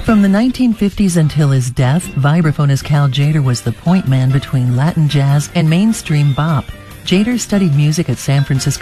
From the 1950s until his death, vibraphonist Cal Tjader was the point man between Latin jazz and mainstream bop. Tjader studied music at San Francisco